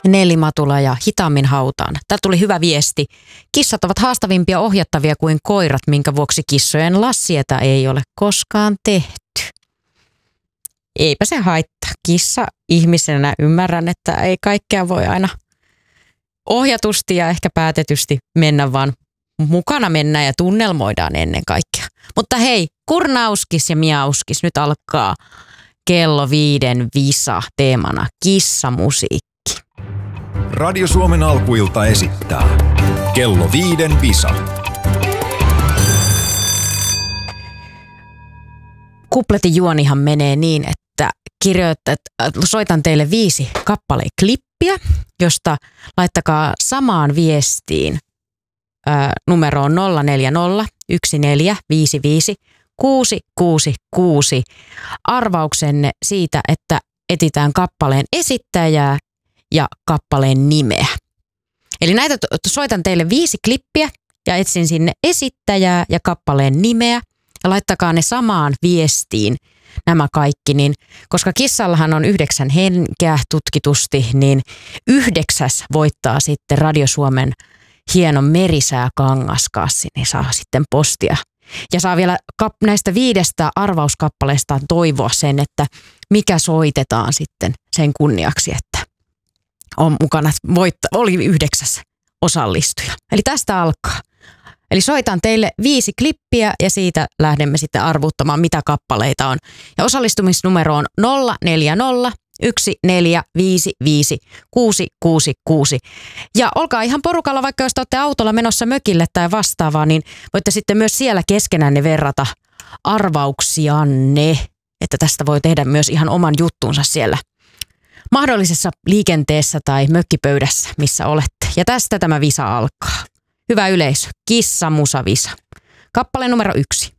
Nelli Matula ja Hitaammin hautaan. Tää tuli hyvä viesti. Kissat ovat haastavimpia ohjattavia kuin koirat, minkä vuoksi kissojen lassieta ei ole koskaan tehty. Eipä se haittaa. Kissa ihmisenä ymmärrän, että ei kaikkea voi aina ohjatusti ja ehkä päätetysti mennä, vaan mukana mennään ja tunnelmoidaan ennen kaikkea. Mutta hei, Kurnauskis ja Miauskis, nyt alkaa kello 5 visa teemana kissamusiikki. Radio Suomen alkuilta esittää kello 5 visa. Kupletin juonihan menee niin, että soitan teille 5 kappaleen klippiä, josta laittakaa samaan viestiin numeroon 040 1455 666 arvauksenne siitä, että etsitään kappaleen esittäjää ja kappaleen nimeä. Eli näitä soitan teille 5 klippiä ja etsin sinne esittäjää ja kappaleen nimeä ja laittakaa ne samaan viestiin nämä kaikki, niin koska kissallahan on 9 henkeä tutkitusti, niin 9. voittaa sitten Radio Suomen hienon merisääkangaskassi, niin saa sitten postia. Ja saa vielä näistä 5 arvauskappaleesta toivoa sen, että mikä soitetaan sitten sen kunniaksi, että on mukana, oli 9. osallistuja. Eli tästä alkaa. Eli soitan teille 5 klippiä ja siitä lähdemme sitten arvuttamaan, mitä kappaleita on. Ja osallistumisnumero on 040 1455 666. Ja olkaa ihan porukalla, vaikka jos te olette autolla menossa mökille tai vastaavaa, niin voitte sitten myös siellä keskenänne verrata arvauksianne, että tästä voi tehdä myös ihan oman juttunsa siellä mahdollisessa liikenteessä tai mökkipöydässä, missä olette. Ja tästä tämä visa alkaa. Hyvä yleisö, Kissa Musa Visa. Kappale numero 1.